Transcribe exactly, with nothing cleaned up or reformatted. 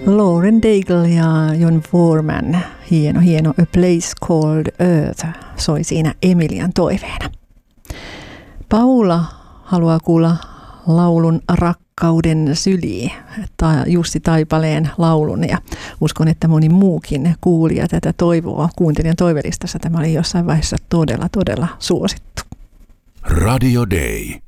Lauren Daigle ja Jon Foreman, hieno, hieno A Place Called Earth, soi siinä Emilian toiveena. Paula haluaa kuulla laulun Rakkauden syliin, Jussi Taipaleen laulun, ja uskon, että moni muukin kuulija tätä toivoa kuuntelijan toivelistassa. Tämä oli jossain vaiheessa todella, todella suosittu. Radio Day.